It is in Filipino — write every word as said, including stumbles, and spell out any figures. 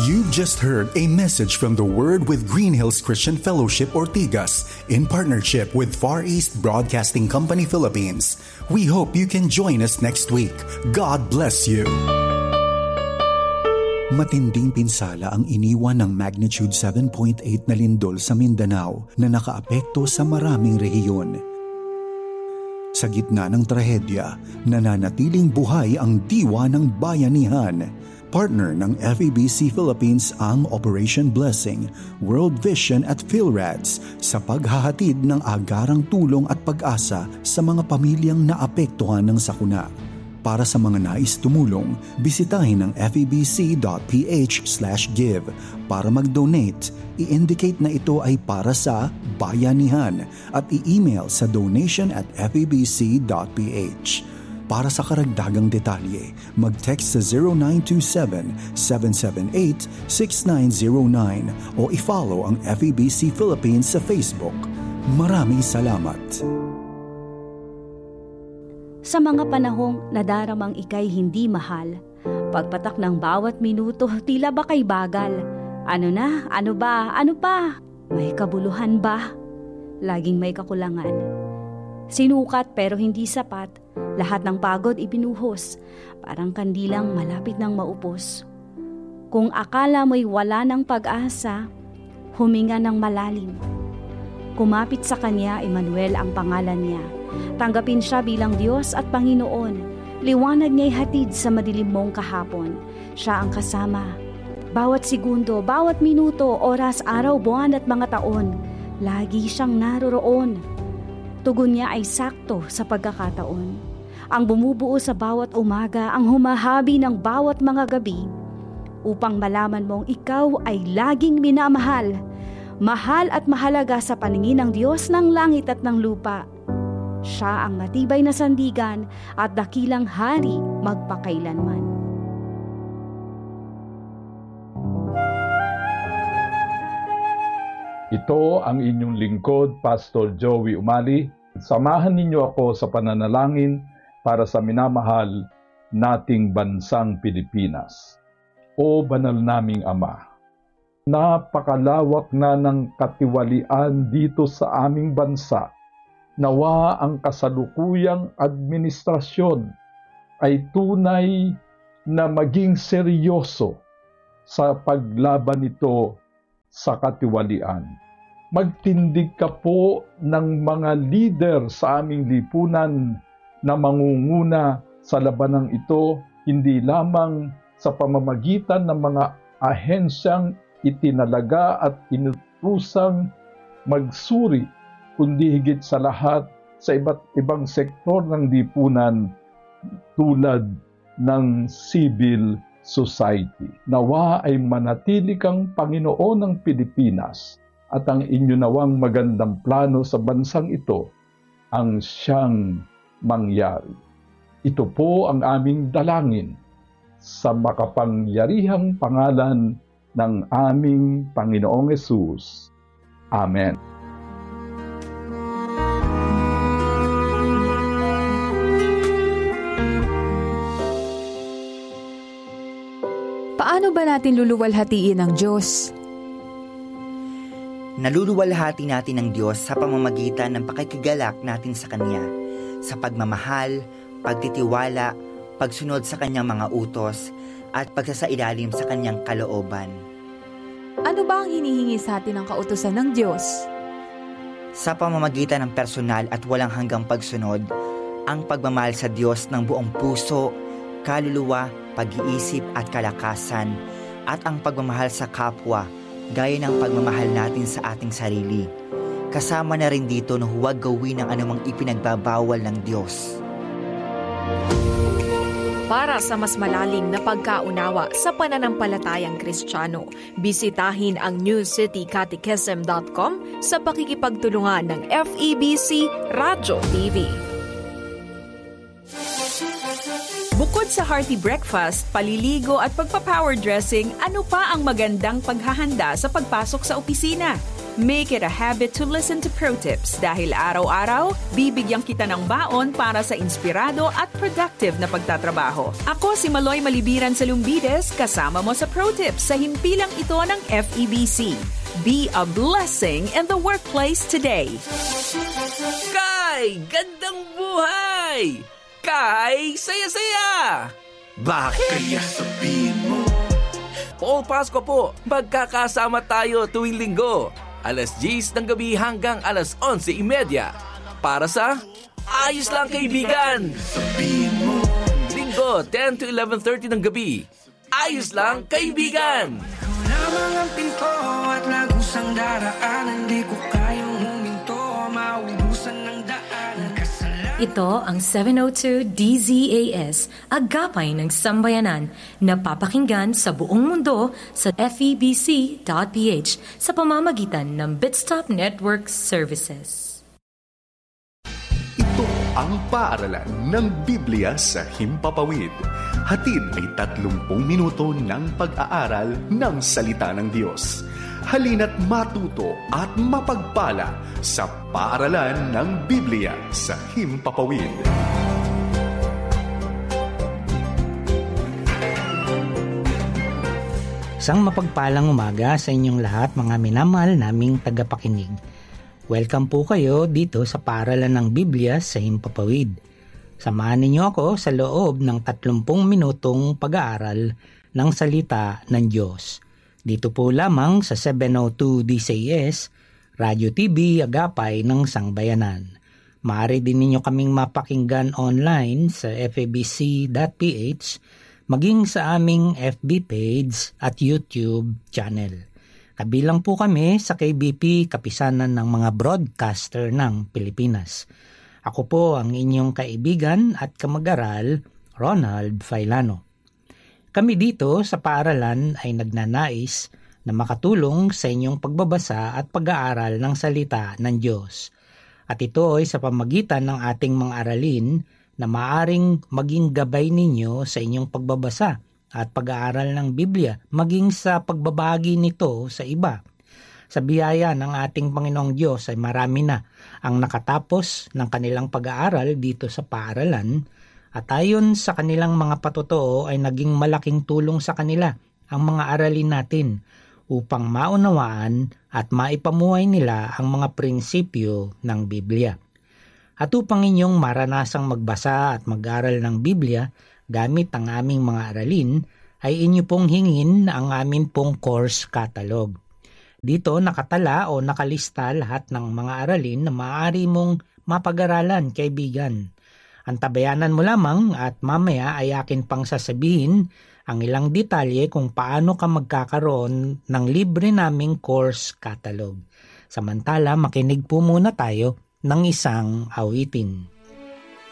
You've just heard a message from the Word with Green Hills Christian Fellowship Ortigas in partnership with Far East Broadcasting Company Philippines. We hope you can join us next week. God bless you. Matinding pinsala ang iniwan ng magnitude seven point eight na lindol sa Mindanao na nakaapekto sa maraming rehiyon. Sa gitna ng trahedya, nananatiling buhay ang diwa ng bayanihan. Partner ng F E B C Philippines ang Operation Blessing, World Vision at PhilRads sa paghahatid ng agarang tulong at pag-asa sa mga pamilyang naapektuhan ng sakuna. Para sa mga nais tumulong, bisitahin ang febc.ph slash give. Para mag-donate, i-indicate na ito ay para sa bayanihan at i-email sa donation at febc.ph. Para sa karagdagang detalye, mag-text sa zero nine two seven, seven seven eight, six nine zero nine o i-follow ang F E B C Philippines sa Facebook. Maraming salamat! Sa mga panahong nadaramang ikay hindi mahal, pagpatak ng bawat minuto tila ba kay bagal. Ano na? Ano ba? Ano pa? May kabuluhan ba? Laging may kakulangan. Sinukat pero hindi sapat. Lahat ng pagod ibinuhos, parang kandilang malapit ng maupos. Kung akala mo'y wala ng pag-asa, huminga ng malalim. Kumapit sa Kanya, Emmanuel ang pangalan Niya. Tanggapin Siya bilang Diyos at Panginoon. Liwanag Niya'y hatid sa madilim mong kahapon. Siya ang kasama. Bawat segundo, bawat minuto, oras, araw, buwan at mga taon, lagi Siyang naroroon. Tugon Niya ay sakto sa pagkakataon. Ang bumubuo sa bawat umaga, ang humahabi ng bawat mga gabi, upang malaman mong ikaw ay laging minamahal, mahal at mahalaga sa paningin ng Diyos ng langit at ng lupa. Siya ang matibay na sandigan at dakilang hari magpakailanman. Ito ang inyong lingkod, Pastor Joey Umali. Samahan ninyo ako sa pananalangin para sa minamahal nating bansang Pilipinas. O banal naming Ama, napakalawak na ng katiwalian dito sa aming bansa. Nawa ang kasalukuyang administrasyon ay tunay na maging seryoso sa paglaban nito sa katiwalian. Magtindig ka po ng mga leader sa aming lipunan na mangunguna sa labanang ito, hindi lamang sa pamamagitan ng mga ahensyang itinalaga at inutusang magsuri, kundi higit sa lahat sa iba't ibang sektor ng lipunan tulad ng civil society. Nawa ay manatili kang Panginoon ng Pilipinas at ang inyo nawang magandang plano sa bansang ito ang siyang mangyari. Ito po ang aming dalangin sa makapangyarihang pangalan ng aming Panginoong Hesus. Amen. Paano ba natin luluwalhatiin ang Diyos? Naluluwalhati natin ng Diyos sa pamamagitan ng pakikigalak natin sa Kanya, sa pagmamahal, pagtitiwala, pagsunod sa Kanyang mga utos, at pagsasailalim sa Kanyang kalooban. Ano ba ang hinihingi sa atin ng kautusan ng Diyos? Sa pamamagitan ng personal at walang hanggang pagsunod, ang pagmamahal sa Diyos ng buong puso, kaluluwa, pag-iisip at kalakasan, at ang pagmamahal sa kapwa, gaya ng pagmamahal natin sa ating sarili. Kasama na rin dito na huwag gawin ang anumang ipinagbabawal ng Diyos. Para sa mas malalim na pagkaunawa sa pananampalatayang Kristiyano, bisitahin ang new city catechism dot com sa pakikipagtulungan ng F E B C Radyo T V. Bukod sa hearty breakfast, paliligo at pagpa-power dressing, ano pa ang magandang paghahanda sa pagpasok sa opisina? Make it a habit to listen to Pro Tips dahil araw-araw, bibigyan kita ng baon para sa inspirado at productive na pagtatrabaho. Ako si Maloy Malibiran sa Lumbides, kasama mo sa Pro Tips sa himpilang ito ng F E B C. Be a blessing in the workplace today. Kay, gandang buhay! Kay, saya-saya! Bakit? Kaya sabihin mo. Paul Pasco po, magkakasama tayo tuwing linggo, alas diyes ng gabi hanggang alas onse imedya. Para sa Ayos Lang Kaibigan! Sabihin mo. Linggo, ten to eleven thirty ng gabi. Ayos Lang Kaibigan! Lamang ang pinto at lagusang daraan, hindi ko kayang huminto, maubusan ng daan. Ito ang seven oh two D Z A S, agapay ng sambayanan, na papakinggan sa buong mundo sa F E B C dot P H sa pamamagitan ng Bitstop Network Services. Ito ang paaralan ng Biblia sa Himpapawid. Hatid ay tatlumpung minuto ng pag-aaral ng salita ng Diyos. Halina't matuto at mapagpala sa paaralan ng Biblia sa Himpapawid. Isang mapagpalang umaga sa inyong lahat, mga minamahal naming tagapakinig. Welcome po kayo dito sa paaralan ng Biblia sa Himpapawid. Samahan ninyo ako sa loob ng tatlumpung minutong pag-aaral ng salita ng Diyos. Dito po lamang sa seven oh two D Z A S, Radio T V Agapay ng Sangbayanan. Maaari din ninyo kaming mapakinggan online sa F E B C dot P H, maging sa aming F B page at YouTube channel. Kabilang po kami sa K B P, Kapisanan ng mga Broadcaster ng Pilipinas. Ako po ang inyong kaibigan at kamag-aral, Ronald Failano. Kami dito sa paaralan ay nagnanais na makatulong sa inyong pagbabasa at pag-aaral ng salita ng Diyos. At ito ay sa pamagitan ng ating mga aralin na maaring maging gabay ninyo sa inyong pagbabasa at pag-aaral ng Biblia, maging sa pagbabahagi nito sa iba. Sa biyaya ng ating Panginoong Diyos ay marami na ang nakatapos ng kanilang pag-aaral dito sa paaralan, at ayon sa kanilang mga patotoo ay naging malaking tulong sa kanila ang mga aralin natin upang maunawaan at maipamuhay nila ang mga prinsipyo ng Biblia. At upang inyong maranasang magbasa at mag-aral ng Biblia gamit ang aming mga aralin, ay inyo pong hingin ang aming pong course catalog. Dito nakatala o nakalista lahat ng mga aralin na maaari mong mapag-aralan, kaibigan. Antabayanan mo lamang at mamaya ay akin pang sasabihin ang ilang detalye kung paano ka magkakaroon ng libre naming course catalog. Samantala, makinig po muna tayo ng isang awitin.